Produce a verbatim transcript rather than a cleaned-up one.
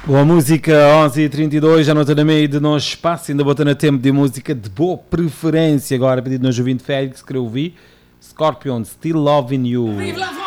Boa música, onze e trinta e dois, já não estou na meio de nosso espaço, ainda botando a tempo de música de boa preferência. Agora, pedido no Juvim de Félix, que eu ouvi, Scorpion, Still Loving You.